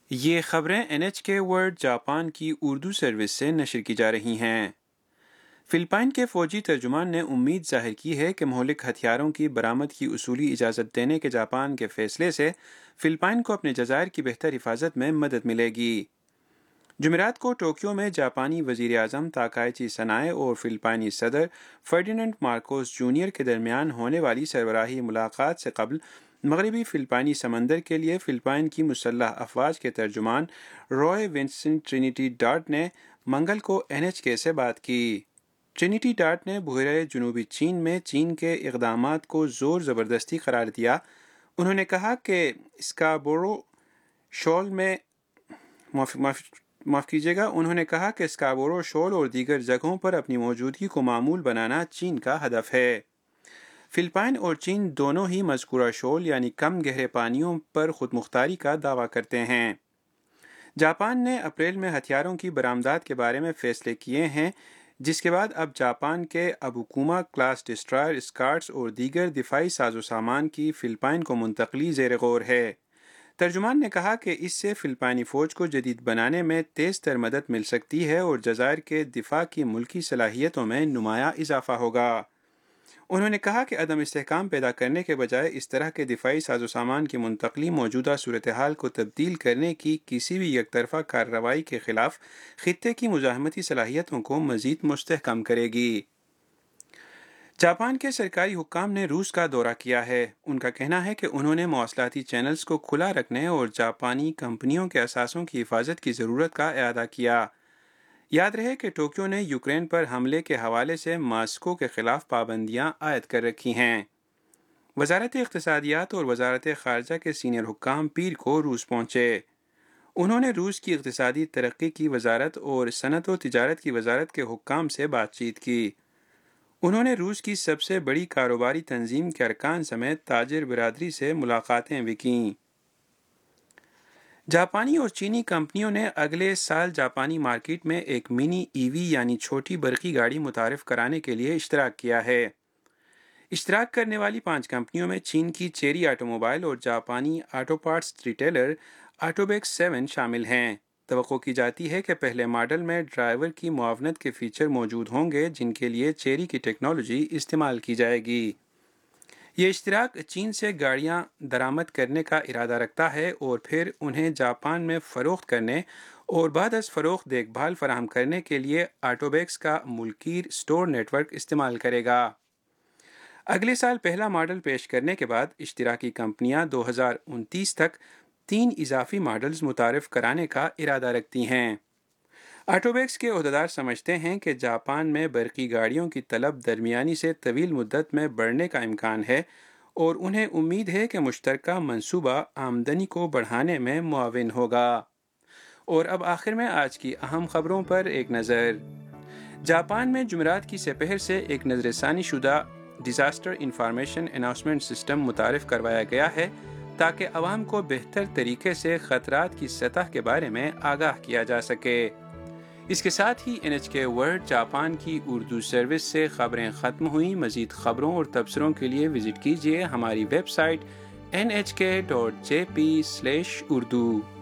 یہ خبریں NHK world Japan کی اردو سروس سے نشر کی جا رہی ہیں۔ فلپائن کے فوجی ترجمان نے امید ظاہر کی ہے کہ مہلک ہتھیاروں کی برآمد کی اصولی اجازت دینے کے جاپان کے فیصلے سے فلپائن کو اپنے جزائر کی بہتر حفاظت میں مدد ملے گی۔ جمعرات کو ٹوکیو میں جاپانی وزیر اعظم تاکائچی سنائے اور فلپائنی صدر فرڈیننڈ مارکوس جونیئر کے درمیان ہونے والی سربراہی ملاقات سے قبل مغربی فلپائنی سمندر کے لیے فلپائن کی مسلح افواج کے ترجمان روئے ونسنٹ ٹرینیٹی ڈارٹ نے منگل کو NHK سے بات کی۔ ٹرینیٹی ڈارٹ نے بحیرہ جنوبی چین میں چین کے اقدامات کو زور زبردستی قرار دیا۔ انہوں نے کہا کہ اسکاربورو شول اور دیگر جگہوں پر اپنی موجودگی کو معمول بنانا چین کا ہدف ہے۔ فلپائن اور چین دونوں ہی مذکورہ شول یعنی کم گہرے پانیوں پر خود مختاری کا دعویٰ کرتے ہیں۔ جاپان نے اپریل میں ہتھیاروں کی برآمدات کے بارے میں فیصلے کیے ہیں، جس کے بعد اب جاپان کے ابوکوما کلاس ڈسٹرائر اسکارٹس اور دیگر دفاعی ساز و سامان کی فلپائن کو منتقلی زیر غور ہے۔ ترجمان نے کہا کہ اس سے فلپائنی فوج کو جدید بنانے میں تیز تر مدد مل سکتی ہے اور جزائر کے دفاع کی ملکی صلاحیتوں میں نمایاں اضافہ ہوگا۔ انہوں نے کہا کہ عدم استحکام پیدا کرنے کے بجائے اس طرح کے دفاعی ساز و سامان کی منتقلی موجودہ صورتحال کو تبدیل کرنے کی کسی بھی یک طرفہ کارروائی کے خلاف خطے کی مزاحمتی صلاحیتوں کو مزید مستحکم کرے گی۔ جاپان کے سرکاری حکام نے روس کا دورہ کیا ہے۔ ان کا کہنا ہے کہ انہوں نے مواصلاتی چینلز کو کھلا رکھنے اور جاپانی کمپنیوں کے اثاثوں کی حفاظت کی ضرورت کا اعادہ کیا۔ یاد رہے کہ ٹوکیو نے یوکرین پر حملے کے حوالے سے ماسکو کے خلاف پابندیاں عائد کر رکھی ہیں۔ وزارت اقتصادیات اور وزارت خارجہ کے سینئر حکام پیر کو روس پہنچے۔ انہوں نے روس کی اقتصادی ترقی کی وزارت اور صنعت و تجارت کی وزارت کے حکام سے بات چیت کی۔ انہوں نے روس کی سب سے بڑی کاروباری تنظیم کے ارکان سمیت تاجر برادری سے ملاقاتیں بھی کیں۔ جاپانی اور چینی کمپنیوں نے اگلے سال جاپانی مارکیٹ میں ایک منی EV یعنی چھوٹی برقی گاڑی متعارف کرانے کے لیے اشتراک کیا ہے۔ اشتراک کرنے والی 5 کمپنیوں میں چین کی چیری آٹو موبائل اور جاپانی آٹو پارٹس ریٹیلر آٹوبیکس 7 شامل ہیں۔ توقع کی جاتی ہے کہ پہلے ماڈل میں ڈرائیور کی معاونت کے فیچر موجود ہوں گے جن کے لیے چیری کی ٹیکنالوجی استعمال کی جائے گی۔ یہ اشتراک چین سے گاڑیاں درآمد کرنے کا ارادہ رکھتا ہے اور پھر انہیں جاپان میں فروخت کرنے اور بعد از فروخت دیکھ بھال فراہم کرنے کے لیے آٹوبیکس کا ملکی اسٹور نیٹ ورک استعمال کرے گا۔ اگلے سال پہلا ماڈل پیش کرنے کے بعد اشتراکی کمپنیاں 2029 تک 3 اضافی ماڈلز متعارف کرانے کا ارادہ رکھتی ہیں۔ آٹوبیکس کے عہدیدار سمجھتے ہیں کہ جاپان میں برقی گاڑیوں کی طلب درمیانی سے طویل مدت میں بڑھنے کا امکان ہے اور انہیں امید ہے کہ مشترکہ منصوبہ آمدنی کو بڑھانے میں معاون ہوگا۔ اور اب آخر میں آج کی اہم خبروں پر ایک نظر۔ جاپان میں جمعرات کی سپہر سے ایک نظر ثانی شدہ ڈیزاسٹر انفارمیشن اناؤنسمنٹ سسٹم متعارف کروایا گیا ہے تاکہ عوام کو بہتر طریقے سے خطرات کی سطح کے بارے میں آگاہ کیا جا سکے۔ اس کے ساتھ ہی NHK ورلڈ جاپان کی اردو سروس سے خبریں ختم ہوئیں۔ مزید خبروں اور تبصروں کے لیے وزٹ کیجیے ہماری ویب سائٹ nhk.jp/urdu۔